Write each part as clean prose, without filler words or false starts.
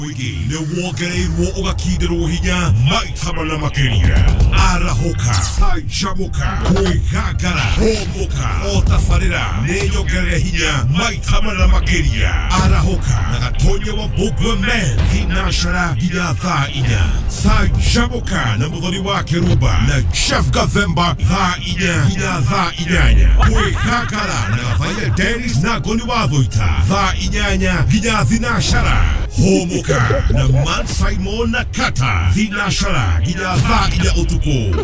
Wiki ne wogereirwo ugakindirwo hinya maitamana makeria arahoka saichamuka kuigagara homoka otafarira nenyogere hinya maitamana makeria arahoka nagatonye wa bugwe men vinashara gidatha inya saichamuka na mudhoni wa keruba na chef gavemba tha inya gidatha inyanya kuigagara nagafanya Dennis na goni wa voita tha inyanya gidathinashara homoka na man Simon na kata vinashara gidatha ina utuko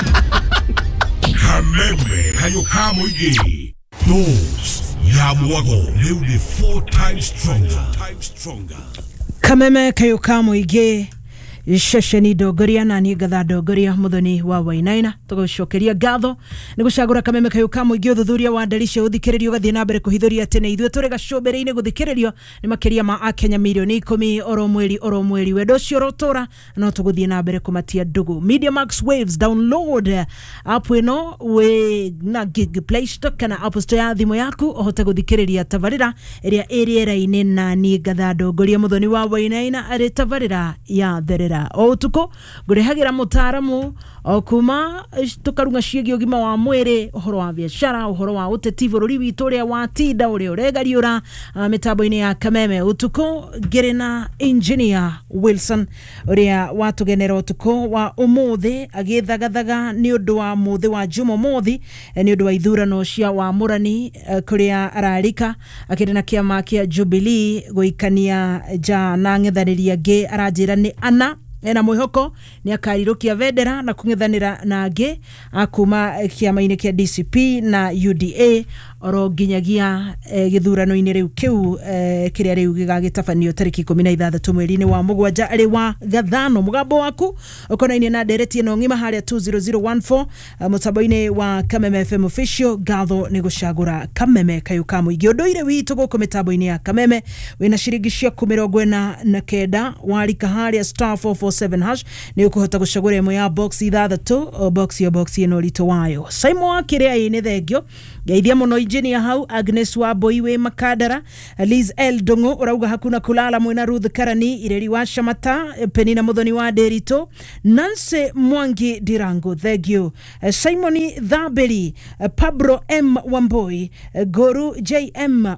Kameme kayoka mwige Dose ya mwago leo ni 4 times stronger Kameme kayoka mwige Shesheni dogoria na ni gatha dogoria muthoni wa Wainaina tugucokeria gatho ni gucagura Kameme kayuka muingi uthuthuria wa ndalishe uthikiririo gathie na mbere kuhithuria tene ithwe turi gacombereine guthikiririo ni makiria ma akenya milioni 10 oro mweri wedo cio rotora no tuguthie na mbere kumatia ndugu Media Max Waves download app ino we na gig play store kana app store ya thimu yaku uhote guthikiriria tavarira iria iriera-ini na ni gatha dogoria muthoni wa Wainaina ari tavarira ya therera otuko gurehagira mutaramu okuma tukarunga ciegi ugima wa mwiri uhoro wa biashara uhoro wa uteti bururi witu ria wa tinda uri uregariura mitambo-ini ya Kameme utuko gerena engineer Wilson uria watugenera utuko wa umuthi agithagathaga ni undu wa muthi wa Jumo mothi ni undu wa ithurano cia wa murani kuria ararika akirina kiama kia Jubilee guikania ja na ngethaniria ge arajira ni ana ena mwihoko ni akarirukia vendera na kung'ethanira nangi akuma kiama-ini kia DCP na UDA oro ginyagia githurano-ini riu kiu kiria riu gigagitafanio tariki 16 mweri-ini wa mugwanja ari wa gathano mugambo waku ukonaine na dereti no ngima haria 20014 mutambo-ini wa Kameme FM official gatho ni gucagura Kameme kayuka muingi unduire witu guku mitambo-ini ya Kameme wina ciringi cia 49 warika haria *447# ni ukuhota gucagura imwe ya box ithathatu box ino rito wayo Simon akiria ine thengio geithia muno engineer hau Agnes wa Boiwe Makadara Liz L Dongo urauga hakuna kulala mwena Ruth Karani ireri wa Shamata Penina muthoni wa Derito Nancy Mwangi Dirango thengio Simoni Thaberi Pablo M Wamboi Goru JM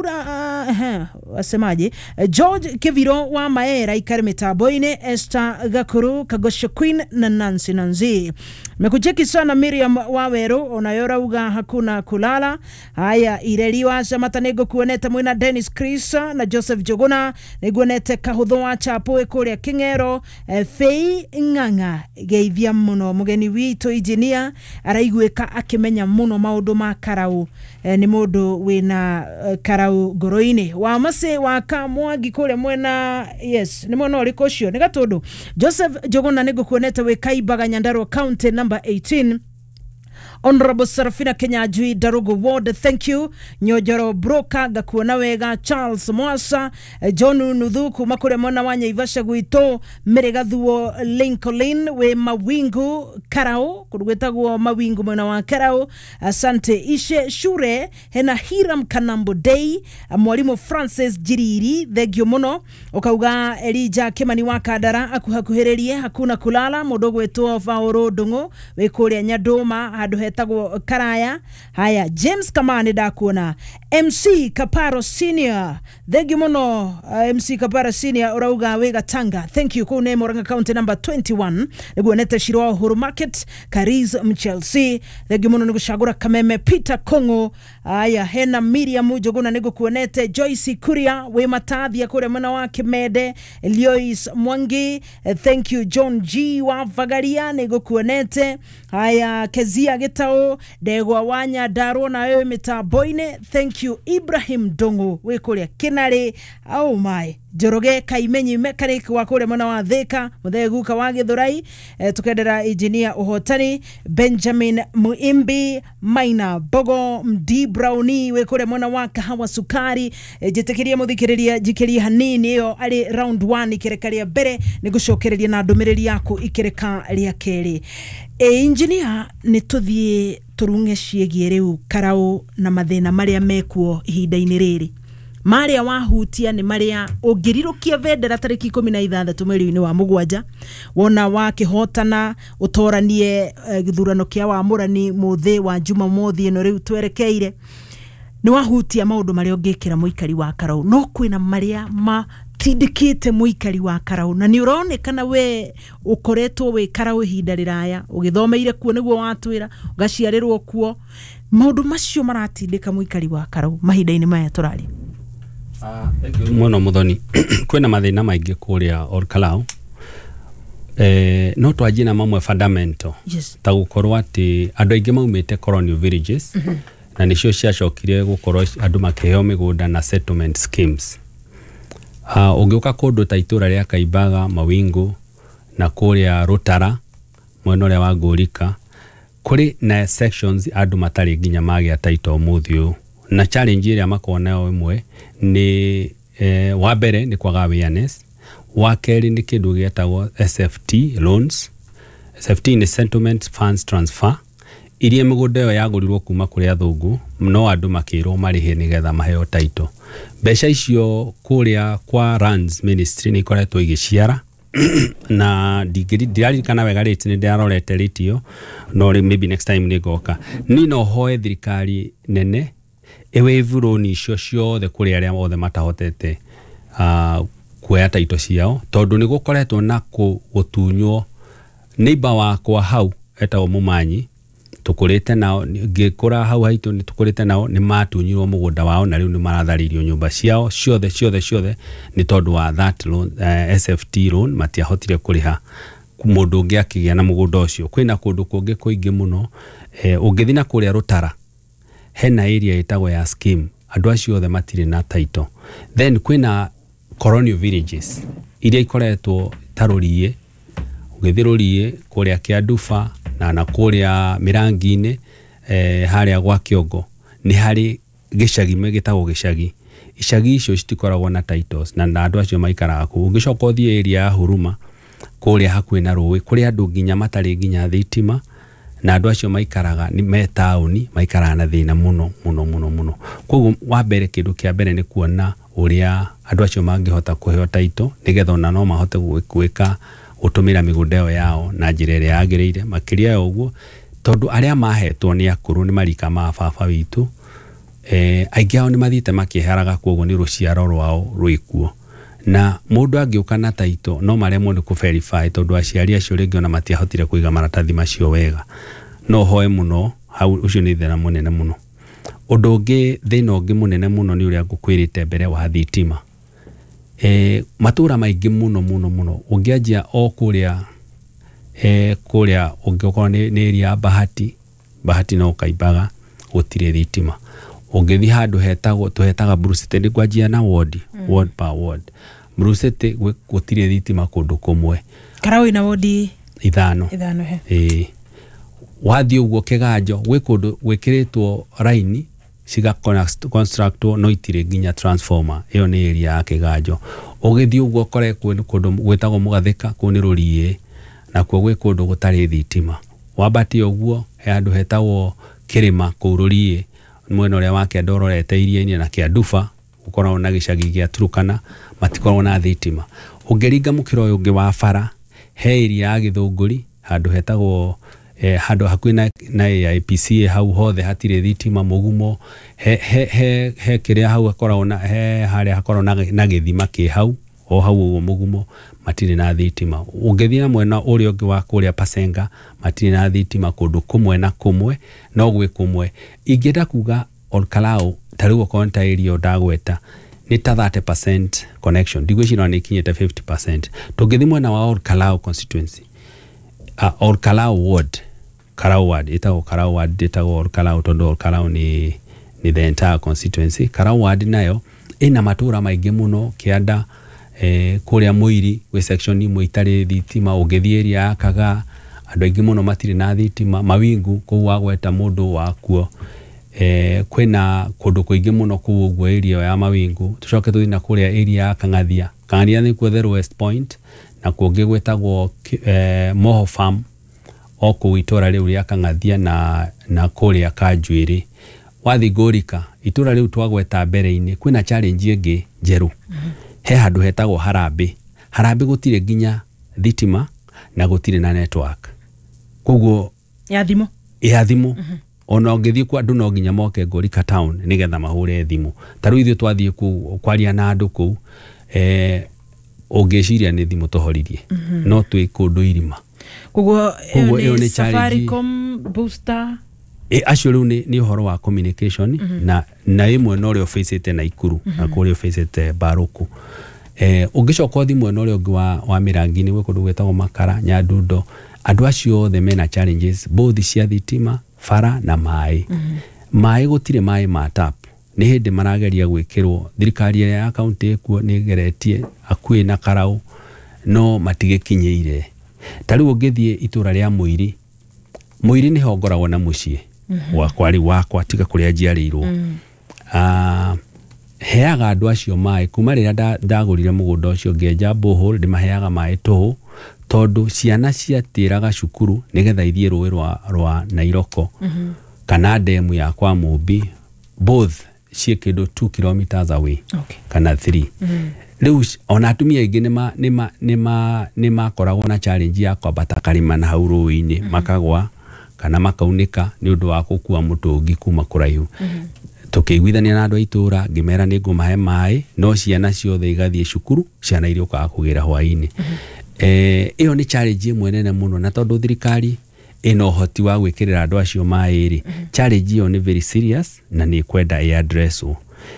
uraura wasemaje George Keviro wa Maera ikare mitambo-ini Esther Gakuru Kagosho Queen na Nancy Nanzi mekucheki sana Miriam Waweru onayorauga hakuna kulala haya ireri wa Shamata nego kuoneta mwena Dennis Krisa na Joseph Jogona neguonete kahutho wa chapo kuria Kingero Fei Nganga geithia muno mugeni witu engineer araiguika akimenya muno maundu ma karau ni mundu wina karau goroini wa mase wa Kamwangi kuria mwena yes ni muno rikocio ni gatundu Joseph Jogona nego kuoneta we Kaibaga Nyandarua County number 18 Honorable Sarafina Kenya Jui Darugo Ward thank you Nyojoro Broka gakuona wega Charles Mwasa John Nuthuku makure mwana wanya Ivasha Guito Meregathuo Lincoln we Mawingu Karao kurugwetagwo Mawingu mwana wa Karao asante Ishe Shure hena Hiram Kanambo Day mwalimu Francis Jiriri thegio muno ukauga Elija Kimani wa Kadara akuhakuhererie hakuna kulala mudogo wetu Faoro Dongo we kuria Nyadoma hadu hetagwo Karaya haya James Kamani dakuona MC Kaparo Senior thegi muno MC Kaparo Senior urauga wega Tanga thank you kune Murang'a County number 21 niguonete Shirwa Huru Market Kariz Mchelsea thegi muno nigushagura Kameme Peter Kongo haya hena Miriam Jogona nigukuonete Joyce Kuria we Matathia kure mwana wa Kimede Eliois Mwangi thank you John G wa Vagaria nigukuonete haya Kezia Getao Degwa Wanya Daro na wewe mitambo-ini thank you Ibrahim Dongo we kuria Kinare oh my Joroge Kaimenyi mechanic wa kule mwana wa Thika mutheguka wa Githurai tukendera engineer uhotani Benjamin Muimbi Maina Bogo Mdi Browni we kule mwana wa Kahawa Sukari jitekiria muthikiriria jikiria hanini yo ari round 1 ikerekaria bere nigucokereria na ndumiriri yaku ikereka ria keri engineer nituthie turunge ciegie riu karau na mathina maria mekuo ihinda-ini riri maria wahutia ni maria ungirirukia vendera tariki 16 mweri-ini wa mugwanja wona wakihotana utoranie githurano kia wa murani muthi wa Jumamothi ino riu twerekeire ni wahutia maundu maria ungikira muikari wa Karau no kwina maria tindikite muikari wa Karau na ni uronekana we ukoretwo we Karau ihinda riraya ugithomeire kuo niguo watwira ugaciarirwo kuo maundu macio maratindika muikari wa Karau mahinda-ini maya turari muno muthoni kwina mathina maingi kuria Olkalau no twajina mamwe fundamental ta gukorwa ati andu aingi maumite colonial villages na nicio ciacokire gukorwo andu makiheo migunda na settlement schemes ungiuka kundu ta itura ria Kaimbaga Mawingu na kuria Rutara mwena ria wa Ngurika kuri na sections andu matari nginya magia title muthio na challenge ria makonayo imwe ni wa mbere ni kwaga awareness wa keri ni kindu gietagwo SFT loans. SFT ni settlement funds transfer irie migunda yo yagurirwo kuma kuri athungu no andu makirwo marihe nigetha maheo title besha icio kuria kwa lands ministry ni koretwo igiciara na digiri kana wega rate ni ndarorete rate no maybe next time ni goka ni no hoe thirikari nene ewe vuroni icio ciothe kuria aria othe matahotete kuoya title ciao tondu ni gukoretwo na gutunywo neighbor wakwa hau etagwo Mumanyi tukurite nao ngikura hau haitu ni tukurite nao ni matunyirwo mugunda wao na riu ni maratharirio nyumba ciao ciothe ni tondu wa that loan SFT loan matiahotire kuriha mundu ungi akigia na mugunda ucio kwina kundu kungi kuingi muno ungithina kuria Rutara hena area itagwo ya scheme andu acio othe matire na title then kwina colonial villages iria ikoretwo tarurie ugithirurie kuria Kianduba na kuria Mirangi-ini haria gwa Kiongo ni hari gicagi megitagwo gicagi icagi icio citikoragwo na titles na andu acio maikaraga ku ungicoka thie area ya Huruma kuria hakuhi na ruwi kuria andu nginya matari nginya thitima na andu acio maikaraga ni me tauni maikaraga na thina muno koguo wa mbere kindu kia mbere ni kuona uria andu acio mangihota kuheo title nigetha ona no mahote gwika utumira migunda yao na njira iria yagiriire makiria ya uguo tondu aria mahetwo ni akuru ni marika ma baba witu aingi ao ni mathite makiharaga koguo ni ruciaro rwao rwikuo na mundu angiuka na title no maremwo ni ku verify tondu aciari acio ringi ona matiahotire kuiga maratathi macio wega no hoe muno hau ucio ni thina munene muno undu ungi thina ungi munene muno ni uria ngukwirite mbere wa thitima matura maingi muno ungianjia o kuria ungikora ni area bahati no Kaimbaga gutire thitima ungithi handu tuhetaga Brusete ndi kwanjia na ward per ward Brusete gutire thitima kundu kumwe Karau ina ward 5 he wathi uguo Kiganjo gwi kundu gwikiritwo line ciga constructwo no itire nginya transformer iyo ni area ya Kiganjo ugithi uguo kore kundu gwetagwo Mugathika kuni rurie na kuo gwi kundu gutari thitima wabati uguo he andu hetagwo Kirima kururie mwena uria wake ndororete iria-ini na Kianduba ukoragwo na gicagi gia Turukana matikoragwo na thitima ungiringa mukiro uyu ungi wa bara he area ya Githunguri handu hetagwo handu hakuhi na IPC hau hothe hatire thitima Mugumo he kiria hau akoragwo na haria hakoragwo na githima ki hau o hau Mugumo matire na thitima ungithina mwena uria ungi wa kuria Pasenga matire na thitima kundu kumwe na kumwe no gwi kumwe ingenda kuga Olkalau tariwo konta area ndagweta ni ta 30% connection ndigwicira ni kinyete 50% tungithi mwena wa Olkalau constituency Olkalau ward Karau ward itagwo Olkalau tondu Olkalau ni the entire constituency Karau ward nayo ina matura maingi muno Kianda kuria Muiri we section imwe itari thitima ugithi area ya Kaga andu aingi muno matire na thitima Mawingu ku wagweta mundu wakuo kwina kundu kuingi muno ku uguo area ya Mawingu tucoke tuthina kuria area ya Kangathia ni ku the West Point na kungi gwetagwo Moho Farm oku itora riu ria Kangathia na kuria Kanjuiri wathi Ngũrika itura riu twagweta mbere-ini kwina challenge ingi njeru he handu hetagwo Harambe gutire nginya thitima na gutire na network koguo ya thimu ona ungithie kwa andu no nginya moke Ngũrika town nigetha mahure thimu taru ithu twathie ku kwaria na andu ku ungeciria ni thimu tohoririe no twi kundu irima koguo iyo ni Safaricom booster acio riu ni uhoro wa communication na imwe no rio facete na Ikuru na kurio facete Baruku ungicoka thimu no rio wa Mirangi-ini gwe kundu gwetagwo Makara Nyandundo andu acio othe mena challenges both cia thitima fara na mai gutire mai ma tap ni hindi marageria gwikirwo thirikari ya county ekuo ni geretie akui na Karau no matigekinyeire tari ungithie itura ria Muiri ni hongoragwo na mucie wakwa tiga kuria njiarirwo heaga andu acio mai kuma riria ndagurire mugunda ucio ngenja borehole ndimaheaga mai tuhu tondu ciana ciatiraga cukuru nigetha ithie ruwi rwa Nairoko kana demu ya kwa Mumbi both cie kindu 2 kilometers away kana 3 riu ona atumia ingi nima koragwo na challenge ya kwambata karima na hau ruwi-ini makagwa kana makaunika ni undu wa gukua mutungi kuma kuraihu tukiguithania na andu aitura ngimera ni ngumahe mai no ciana ciothe igathie cukuru ciana irio ka kugira hwaini iyo ni challenge imwe nene muno na tondu thirikari ino hoti wa gwikirira andu acio mai challenge iyo ni very serious na ni kwenda address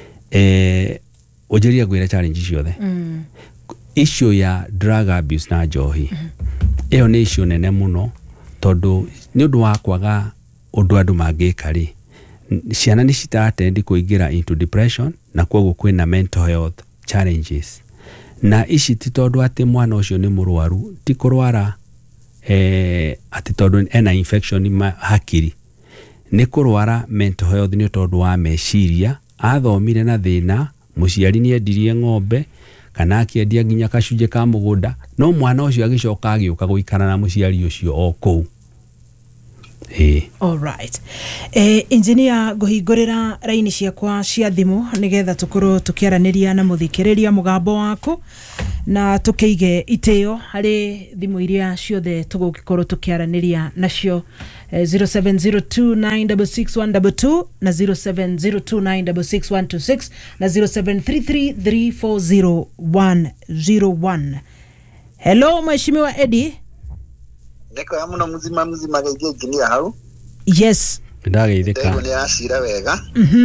ujiria gwira challenge ciothe issue ya drug abuse na njohi iyo ni issue nene muno tondu ni undu wa kwaga undu andu mangika ri ciana ni citatendi kuingira into depression na kwoguo kwina mental health challenges na ici ti tondu ati mwana ucio ni murwaru ti kurwara ati tondu ena infection hakiri ni kurwara mental health ni tondu wa meciria athomire na thina muciari ni endirie ng'ombe kana akiendia nginya kacunje ka mugunda no mwana ucio agicoka agiuka guikara na muciari ucio o kou all right engineer guhingurira raini ciakwa cia thimu nigetha tukorwo tukiaraniria na muthikiriria mugambo waku na tukeige iteo hari thimu iria ciothe tugugikorwo tukiaraniria nacio 0702966122 na 0702966126 na 0733340101. Hello mheshimiwa Eddie. Niko ya muno mzima gaije engineer hau. Yes. Ndageithika. Ndio ni asira wega.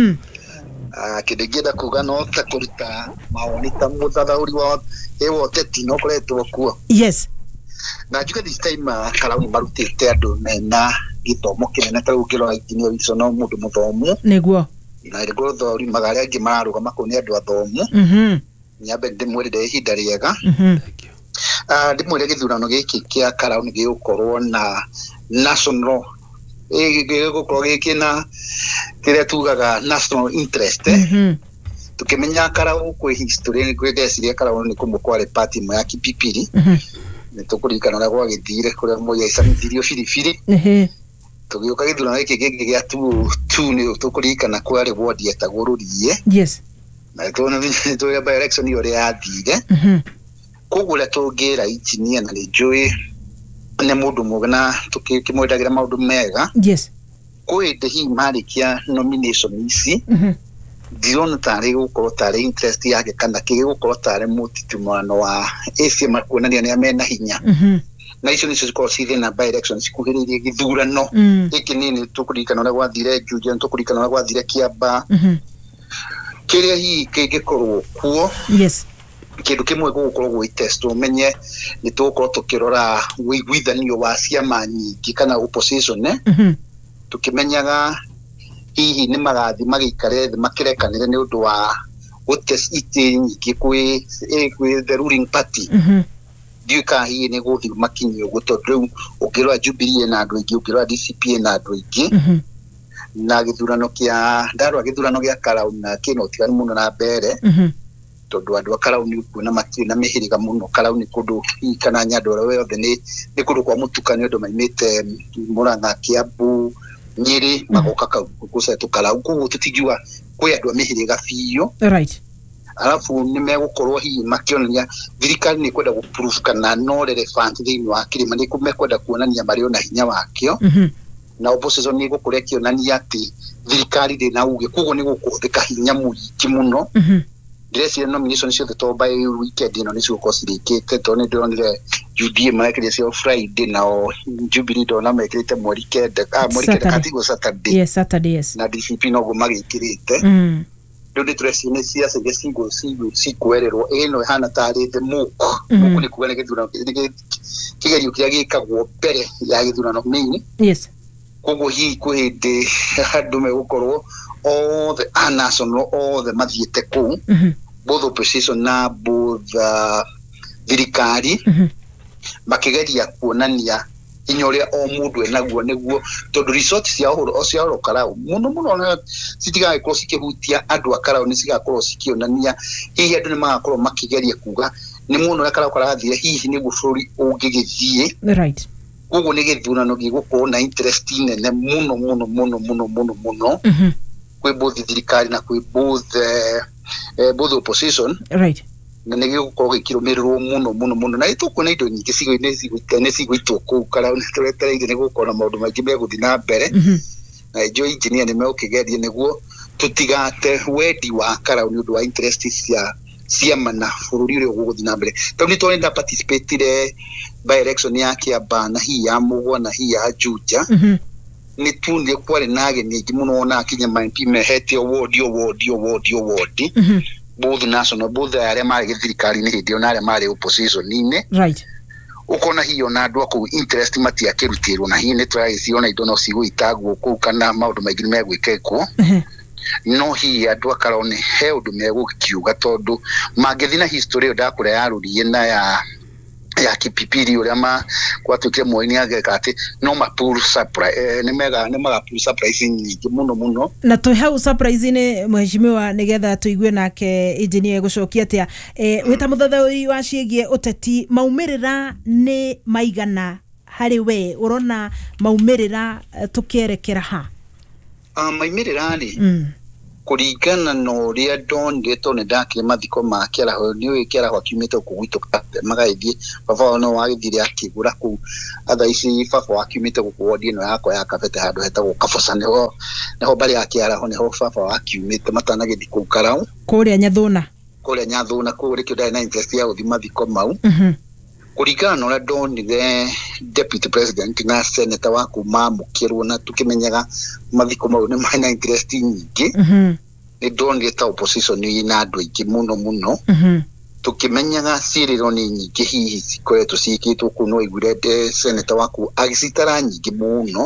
Kidegeda kuga no takurita mawoni ta muthathauri wa ewo teti no koretwo kuo. Yes. Na juga this time Karau marutite andu mena githomo kinene ta ukiro engineer iso no mundu muthomu. Niguo. Na rego thori magari angi mararuga makoni andu athomu. Nyabe ndimwirire ihinda riega. Thank you. Ndimwire githurano giki kia Karau ni gigukorwo na national gigukorwo giki na kire tugaga national interest tukimenya Karau kwi history ni kwendeciria Karau ni kumukware party mo ya Kipipiri ni tukurikana na gwa githire kuria moya isanithirio firifiri tugiuka githurano giki gia tu ni tukurikana kwari ward yetagũrũrie. Yes. Na tuona ya by election yore yathire kugula tugera engineer na njui ne mundu mugana tukimwendagira maundu mega. Yes. Kwende hi marikia nomination isi diona tare gukorwo tare interest yake kana kige gukorwo tare mutitumano wa ese makuonania ni amena hinya na icio ni cikorwo cithe na by election cikuhiririe githurano iki nini tukurikana na gwathire Juja tukurikana na gwathire Kiamba kiria hi kigikorwo kuo. Yes. Kindu kimwe gukorwo gwi test umenye ni tukorwo tukirora wiguithanio wa ciama nyingi kana opposition tukimenyaga hihi ni magathi magikare makirekanire ni undu wa gutest ite nyingi kwi the ruling party diuka hihi ni guthi makinyo gutondu ukirwa Jubilee na andu ingi ukirwa DCP na andu ingi na githurano kia ndarwa githurano gia Karau na kino tigani muno na mbere tondu andu Karau ni kuona mati na mihiriga muno. Karau ni kundu kana Nyandora we othe ni kundu kwa mutukanio andu maimite Murang'a, Kiambu, Nyeri magoka kugusa tukala uko tutigiwa kwe andũ amihiriga biyo right alafu nimegukorwo hihi makionania thirikari ni kwenda guprove kana no relevant thĩinĩ wa kĩrĩma nĩ kumekwenda kuonania marĩ ona hinya wakĩo na opposition ni gukuria kionania ati thirikari ndĩ na uge koguo nĩ gũkũhũthĩka hinya mũingĩ mũno ndĩreciria nomination ciothe to by weekend ĩno nĩ cigũkorwo cirĩkĩte tondũ nĩ ndĩronire UDA marekĩrire cio Friday nao Jubilee ndona mekĩrĩte mweri kenda katigo Saturday yes Saturday yes na DCP noguo magĩkĩrĩte rĩu ndĩtũreciria nĩ ciaca iria cikwererwo ĩno ĩhana tarĩ the mũkũ nĩ kuga nĩ gĩthurano kĩgerio kĩrĩa gĩkagwo mbere ya gĩthurano main yes koguo hihi kwĩ hĩndĩ andũ megũkorwo all the national all the mathiĩte kũu both opposition na both thirikari makigeria kuonania hinya ũrĩa o mũndũ enaguo nĩguo tondũ resort cia ũhoro karau mũno citigagĩkorwo cikĩhutia andũ a karau nĩ cigakorwo cikĩonania hihi andũ nĩ magakorwo makigeria kuga nĩ mũno ũrĩa karau karathire hihi nĩguo bũrũri ũngĩgĩthiĩ right koguo nĩ gĩthurano gĩgũkorwo na interest nene mũno kwĩ both thirikari na kwĩ both opposition right na nĩ gĩgũkorwo gĩkĩrũmĩrĩrwo mũno na ĩtũkuona indo nyingĩ cigo-inĩ cigũitwo kũu karau nĩ tũretereire nĩ gũkorwo na maũndũ maingĩ megũthiĩ na mbere na jo engineer nĩ megũkĩgeria nĩguo tũtigate wendi wa karau nĩ ũndũ wa interest ciama na bũrũri ũrĩa ũgũthiĩ na mbere tondũ nĩ tondũ nĩ participate by election ya Kiambaa na hii ya Mũgwa na hii ya Juja nĩ tu nĩ kwarĩ na ageni aingĩ mũno na akinya MP mehete award both national both arĩa marĩ gĩthirikari-inĩ hĩndĩ ĩyo na arĩa marĩ opposition-inĩ right ukona hiyo na andũ akũ interest matiakĩrutĩrwo na hihi nĩ tũragĩciona indo no cigũitagwo kũu kana maũndũ maingĩ megwĩkwo no hihi andũ akarone he ũndũ megũkiuga tondũ mangĩthiĩ na history ĩyo ndakũra yarũriĩ na ya kipipiri ũrĩa gwatuĩkire mweri ageka atĩ no mapool surprise nĩ magapool surprise nyingĩ mũno na twĩ hau surprise-inĩ mheshimiwa nĩgetha tũigue nake engineer gũcokia atĩa wĩta mũthathaũri wa ciĩgiĩ ũteti maumĩrĩra nĩ maigana harĩ we ũrona maumĩrĩra tũkĩerekera ha maumĩrĩra rĩ kuringana na ũrĩa ndonire tondũ ndakire mathiko ma kĩaraho nĩ ũĩ kĩaraho akiumĩte gũkũ gwitũ magagĩthiĩ baba no wagĩthire akĩgũra kũu atha ici baba akiumĩte gũkũ wodi ĩno yakwa ya kabete handũ hetagwo Kaboca niho mbarĩ ya kĩaraho niho baba akiumĩte matanagĩthiĩ kũu karau kũrĩa Nyathũna kũu rĩkĩo ndarĩ na interest ya gũthiĩ mathiko mau kuringana na ũrĩa ndonire deputy president na senator wa kuma mũkĩrwo na tũkĩmenyaga mathiko mau nĩ marĩ na interest nyingĩ nĩ ndonire ta opposition na andũ aingĩ mũno tũkĩmenyaga ciĩrĩro nĩ nyingĩ hihi cikoretwo ciĩkĩtwo kũu no iguire senator waku agĩcitara nyingĩ mũno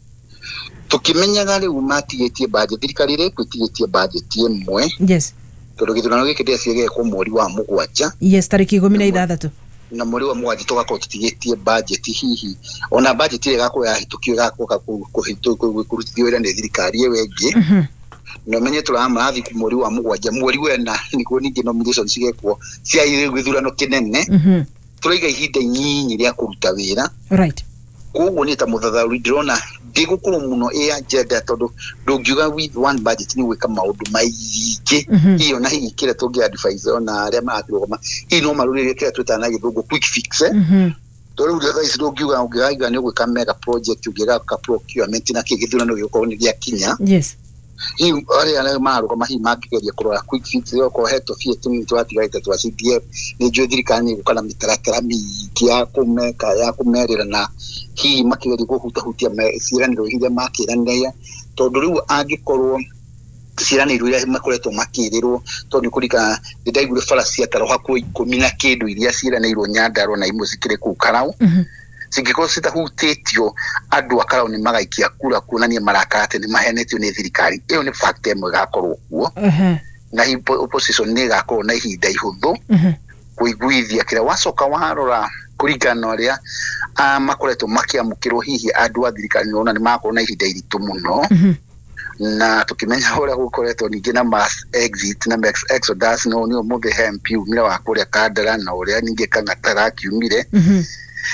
tũkĩmenyaga rĩu matigĩtie budget thirikari ĩrĩa ĩkwĩtigĩtie budget ĩmwe yes tondũ gĩthurano gĩkĩ ndĩreciria mweri wa mũgwanja yes tarĩki 16 na mweri wa mũgwanja tũgakorwo tũtigĩtie budget hihi ona budget ĩrĩa ĩgakorwo yahĩtũkio ĩgakorwo kũrutithio wĩra nĩ thirikari ĩyo ĩngĩ na menye tũramathi mweri wa mũgwanja mweri wena nĩguo ningĩ nomination cigekwo cia gĩthurano kĩnene tũraiga ihinda inyinyi rĩa kũruta wĩra right koguo nĩ ta mũthathaũri ndĩrona ndĩgũkorwo mũno agenda tondũ ndũngiuga with one budget nĩ gwĩka maũndũ maingĩ hiyo na hihi kĩrĩa tũngĩ advise ona arĩa marakĩrũgama hihi no marũrĩrĩrie kĩrĩa twĩtaga na gĩthũngũ quick fix tondũ rĩu thaa ici ndũngiuga ũngĩraiga nĩ gwĩka mega project ũngĩgaka procurement na kĩgĩthurano gĩgũkorwo nĩ gĩakinya yes hihi arĩa marũgama hihi mangĩgeria kũrora quick fix okorwo hetwo fie tũnini twatigarĩte twa CDF nĩ njũĩ thirikari nĩ ĩgũka na mĩtaratara mĩingĩ ya kũmerĩra na hihi makĩgeria kũhutahutia ciĩranĩro iria makĩranĩire tondũ rĩu angĩkorwo ciĩranĩro iria makoretwo makĩrĩrwo tondũ nĩ kũringana nĩ ndaiguire bara ciatarwo hakuhĩ 10 na kĩndũ iria ciĩranĩirwo Nyandarua na imwe cikĩrĩ kũu karau cingĩkorwo citahutĩtio andũ a karau nĩ magaikia kura kuonania marakara atĩ nĩ mahenetio nĩ thirikari ĩyo nĩ fact ĩmwe ĩgakorwo kuo na opposition nĩ ĩgakorwo na ihinda ihũthũ kũiguithia kĩrĩa wacoka warora kũringana na ũrĩa makoretwo makĩamũkĩrwo hihi andũ a thirikari nĩ magakorwo na ihinda iritũ mũno na tukimenya ũrĩa gũkoretwo ningĩ na mass exit na mass exodus no mũthĩ MP umire wa kũrĩa Kandara na ũrĩa ningĩ Kang'ata akiumire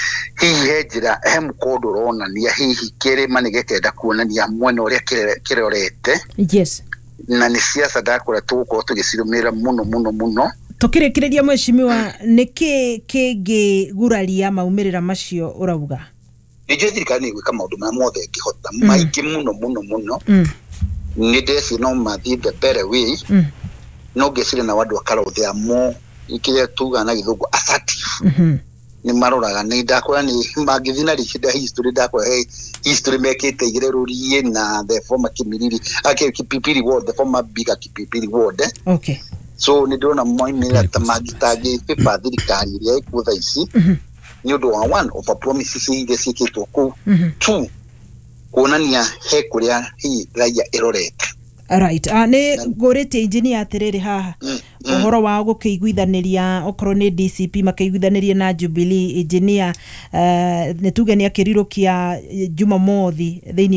hihi hejira mukondo ronania hihi kirima nigekenda kuonania mwena uria kirorete yes na ni siasa ndakora tugukorwo tugicirumira muno tukirikiria mweshimiwa niki kingiguraria maumirira macio urauga ije thirikari gwika maundu ma mothe ngihota maiki muno ni ndesi no mathi the better way no gesire na wadu akara uthia mo ikire tuga na githungu assertive ni maroraga ni ndakora ni magithina rishida history ndakora history mekete igererurie na the former Kimiriri Kipipiri ward the former bigger Kipipiri ward okay so ni ndona moimira tamagitagi pepa thirikari ria ikutha ici ni undu wa one of a promises ige cikitwo ku two kuonania he kuria hi raia irorete right ne gorete engineer atiriri haha uhoro wa gukiiguithaniria okoro ni DCP makiiguithaniria na Jubilee engineer ne tuge ni akirirukia Jumamothi thiini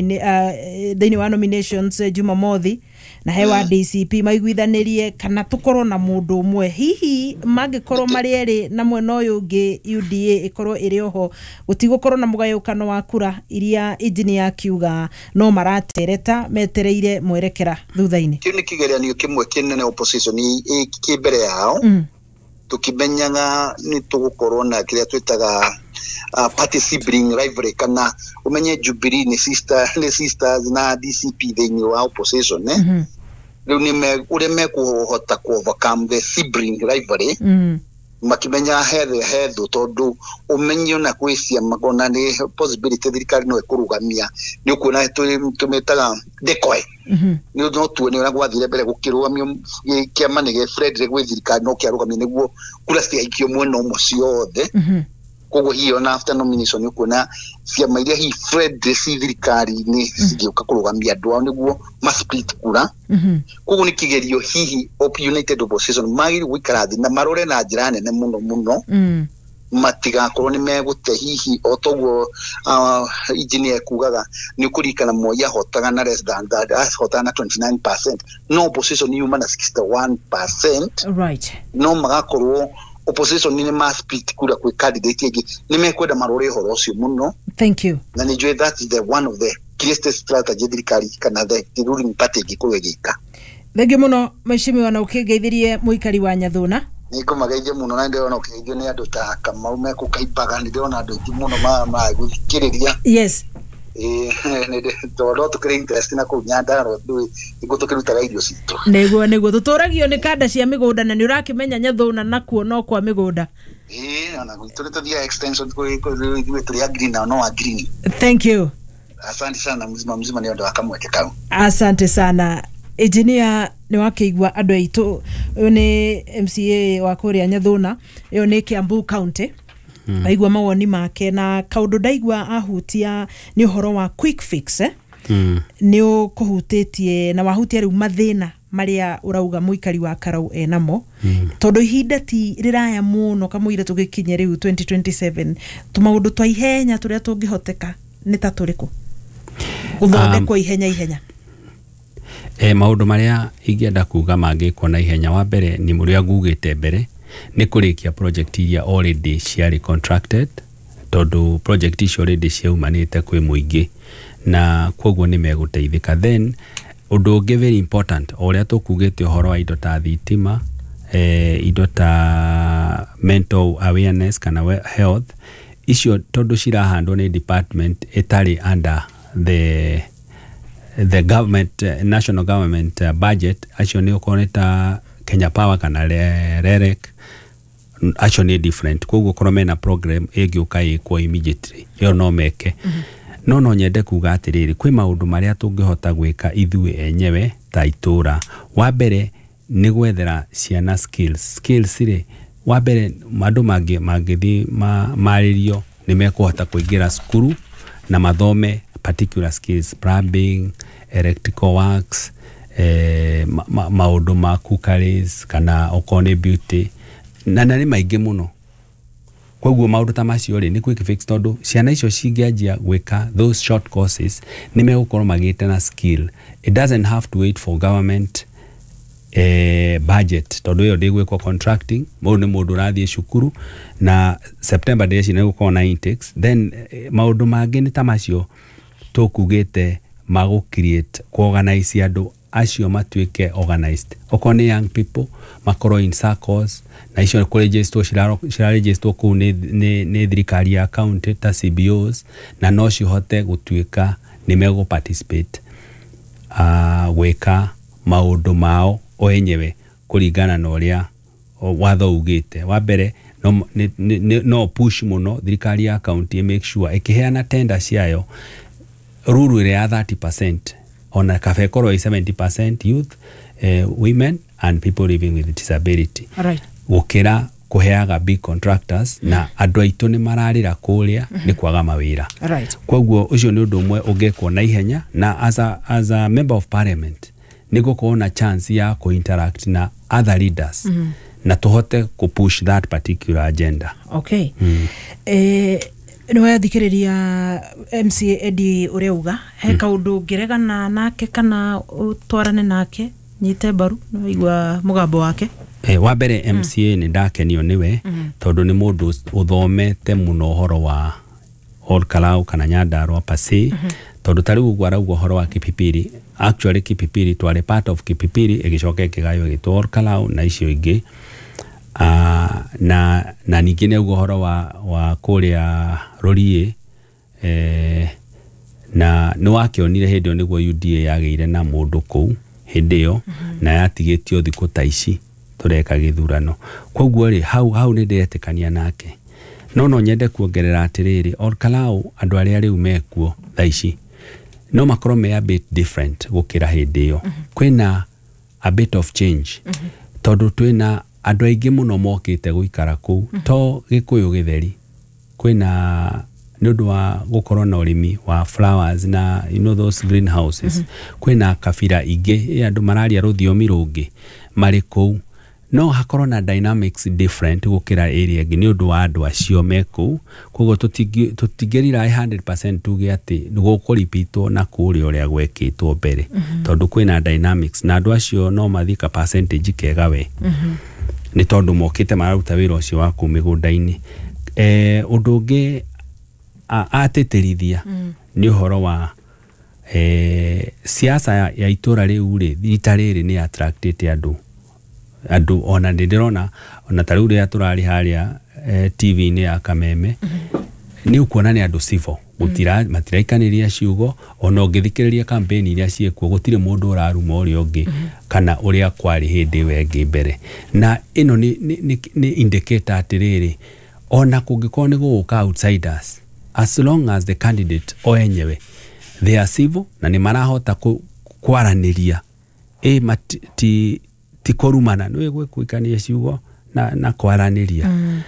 wa nominations Jumamothi na hewa DCP maiguithanirie kana tukorwo na mundu umwe hihi magikorwo marieri na mwena uyu ungi UDA ikorwo iri oho gutigokorwo na mugayukano wa kura iria engineer kiuga no maratereta metereire mwerekera thuthaini kini kigeranio kimwe kinene opposition ki mbere yao tukimenyaga ni tugukorwo na kiria twitaga party sibling rivalry kana umenye Jubilee ni sisters na DCP thiini wa opposition riu ni ureme kuhota ku overcome the sibling rivalry makimenya hedho tondu umenyo na kwisia magona ni possibility thirikari no ikurugamia ni ukuona tumetaga decoy ni no tuone ura gwathire mbere gukirugamio kiama ni Fred gwe thirikari no kiarugamia niguo kula cia ikio mwena umwe ciothe kogo hiyo na after nomination ukuona ciama iria hi Fred thirikari ni cigiuka kurugamia andu niguo masplit kura kogo ni kigerio hihi United Opposition magiri gwikarathi na marore na njira nene muno matigakorwo ni megute hihi otoguo engineer kugaga ni kurikana moya hotaga na less than that hotaga na 29% no opposition yuma na 61% right no magakorwo opposition ni masplit kura kwi candidate igi ni mekwenda marore horo cio muno thank you na ni joy that is the one of the greatest strategy thirikari kana the ruling party gikuwegika thenge muno mheshimiwa na ukigeithirie muikari wa Nyathuna niko magaije muno na ndio na ukigeithio ni andu ta Kamau mekukaipaga ni ndio na andu ingi muno ma guthikiriria yes ne todo tukire interest na kunyanda ro igutukirutaga irio citu neguo tuturagio ni kanda cia migunda na ni urakimenya Nyathuna nakuo no kwa migunda na guturitathia extension turia green na no green thank you asante sana mzima ni ndo akamweke kau asante sana engineer ni wakeigwa andu aitu ni MCA wa kuria Nyathuna yo ni Kiambu County aigwa mawoni make na kaundu daigwa ahutia ni uhoro wa quick fix ni ukuhutitie na wahutia riu mathina maria urauga muikari wa Karau enamo tondu ihinda ti riraya muno kamuire tugikinye riu 2027 tumaundu twa ihenya turia tungihoteka ni ta turiku guthondekwo ihenya maundu maria ingienda kuga mangikwo na ihenya wa mbere ni muria ngugite mbere ni kurikia project iria already ciari contracted tondu project icio already ciumanite kwi muingi na koguo ni meguteithika then undu ungi very important uria tukugite uhoro wa indo ta thitima indo ta mental awareness kana health icio tondu cirahandwo ni department etari under the government national government budget acio ni ukoneta Kenya Power kana REREC acio ni different koguo korwo mena program egiuka ikwo immediately yo no meke no nyende kuga atiriri kwi maundu maria tungihota gwika ithue enyewe ta itura wa mbere ni gwethera ciana skills ri wa mbere mandu mangithi maririo ni mekuhota kuingira skuru na mathome particular skills plumbing electrical works maundu ma cookeries kana okone beauty na ni maingi muno koguo maundu ta macio ri ni quick fix tondu ciana icio cingianjia gwika those short courses ni megukorwo magite na skill it doesn't have to wait for government budget tondu yo ndigwikwo contracting mundu ni mundu rathie cukuru na September days ni gukorwo na intakes then maundu mangi ni tamacio tukugite magu create organize andu acio matuike organized okone young people makoro in circles na icio colleges to shiraregister ku ni thirikari ya county ta CBOs na no cihote gutuika ni mego participate gweka maundu mao o enyewe kuringana na uria watho ugite wa mbere no push muno thirikari ya county make sure ikiheana tender ciayo ruru ile ya 30% on a cafe koro 70% youth women and people living with disability right ukira kuheaga big contractors na andu aitu ni mararira kuria ni kwaga mawira right koguo ucio ni undu umwe ungekwo na ihenya na as a member of parliament niko kuona chance ya interact na other leaders na tuhote ku push that particular agenda. Okay. Niwe thikiriria MCA Eddie ureuga he kaundu ngiregana nake kana utwarane nake nyite baru no igwa mugambo wake. Wa mbere MCA ni ndakenio niwe tondu ni mundu uthomete muno horo wa Ol Kalou kana Nyandarua pasi tondu tariu gwarauga horo wa Kipipiri. Actually Kipipiri twari part of Kipipiri igicoka ikigayo gitwa Ol Kalou na icio ingi na ningine uhoro wa kuria Rorie na no akionire hindio niguo UDA yageire na mundu ku hindio na yatigitio thiku ta ici tureka githurano koguo ri hau ni ndetikania nake no nyende kuongerera atiriri Ol Kalou andu aria riu mekuo tha ici no makoro me a bit different gukira hindio kwina a bit of change tondu twina andu aingi muno mokite guikara ku to Gikuyu Githeri kwina nundu wa gukorwo na urimi wa flowers na those greenhouses kwina kabira ingi andu mararia ruthiomi rungi mari ku no hakorwo na dynamics different gukira area ingi nundu wa andu acio meku koguo tutigerira 100% tuge ati gukuripitwo na kuri uria gwekitwo mbere tondu kwina dynamics na andu acio no mathika percentage kega we ni tondu mokite mararuta wira ucio wa ku migunda-ini undu ungi ateterithia ni uhoro wa siasa ya itura riu ri itariri ni attracted andu ona ndirona ona tariu ria turari haria TV ni ya Kameme ni ukuona ni andu civil gutira matiraikaniria ciugo ona ungithikiriria campaign iria ciekuo gutire mundu uraruma uri ungi kana uria kwari hindi wengi mbere na ino ni indicator atiriri ona kungikorwo ni guka outsiders as long as the candidate o enyewe they are civil na ni marahota kwaraniria ti korumana no gwikania ciugo na kwaraniria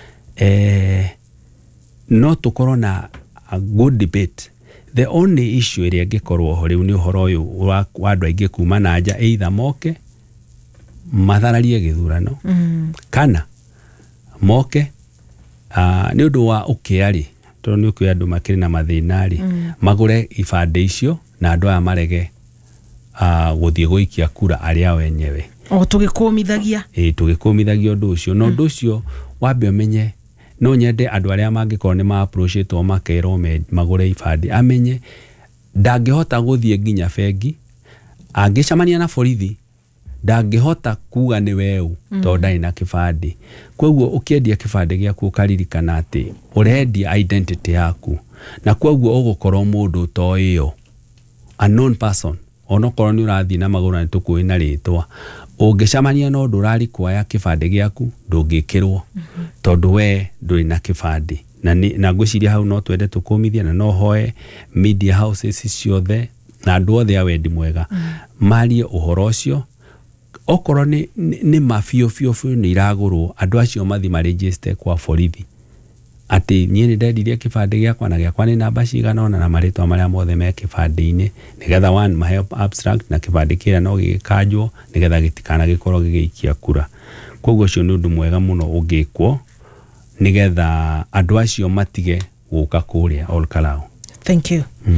no tukorwo na a good debate. The only issue area ngikorwo ho riu ni uhoro uyu wa andu aingi kuma na nja either moke mathararie githurano kana moke ni undu wa ukiari tondu ni ukio andu makiri na mathinari magure ibande icio na andu aya marege guthie guikia kura aria wenyewe tugikumithagia tugikumithagia undu ucio no undu ucio wambe umenye no nyende andu aria mangikorwo ni ma approach to makero magure ibande amenye ndangihota guthie nginya bengi angicamania na borithi ndangihota kuga ni weu to ndai na kibande koguo ukiendia kibande giaku ukaririkana ati urendia identity yaku na koguo ugukorwo mundu to iyo unknown person onokorwo ni urathi na magura ni tukuwi na ritwa ungicamania no ndurari kwaya kibande giaku ndungikirwo tondu we nduri na kibande na ngwiciria hau no twende tukumithia na no hoe media houses ciothe na andu othe a wendi mwega marie uhoro ucio okorwo ni mafio ni iragurwo andu acio mathi ma register kwa borithi ati nie ni ndendirie kibande giakwa na giakwa ni namba cigana na maritwa maria mothe me kibande-ini nigetha one ma help abstract na kibande kira no gikanjwo nigetha gitikana gikorwo gigiikia kura koguo cio ni undu mwega muno ungikwo nigetha andu acio matige guka kuria Ol Kalou. Thank you.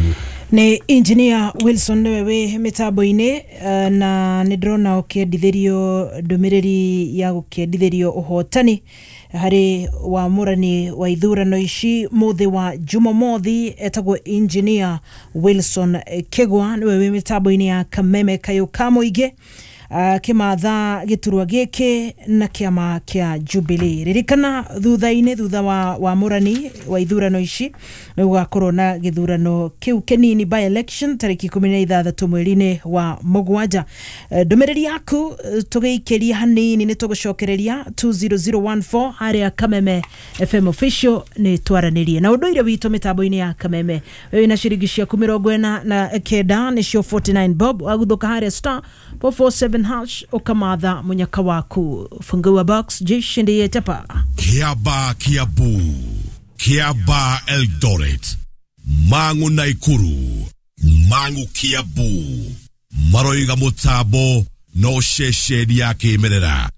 Ni engineer Wilson newe mitambo-ini na nidrona ukiendithirio ndumiriri ya gukiendithirio uhotani hari wa murani wa ithurano ici muthi wa Jumamothi etagwo engineer Wilson Kigwa newe mitambo-ini ya Kameme Kayuka Muingi kimatha giturwa giki na kiama kia Jubilee. Ririkana thutha wa murani wa ithurano ici gugakorwo na githurano kiu kinini by election tariki 16 mweri-ini wa Mugwanja. Ndumiriri yaku tugiikeria hanini ni tugucokereria 20014 haria Kameme FM official ni twaranirie na undu ire witu mitambo-ini ya Kameme. Wewe na shiringi ciaku 40 na kenda ni cio 49 bob aguthuka haria star 447 hash ukamatha munyaka waku. Fungua box jishindi yetapa. Kiaba Kiabu, Kiaba Eldoret, Mangu Naikuru, Mangu Kiabu, Maroiga Mutabo, no sheshedi ya kimerera.